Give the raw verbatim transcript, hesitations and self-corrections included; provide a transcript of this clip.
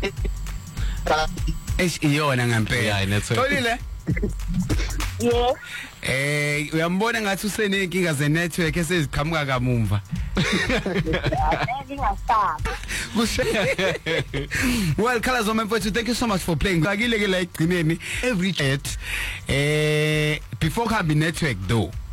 Eish iyona ngempela. Xolile. Yes. Eh uyambona ngathi usenenkinga ze network eseziqhamuka kamumva. Well, Colors on my voice, thank you so much for playing. Like every chat, eh, before having network though.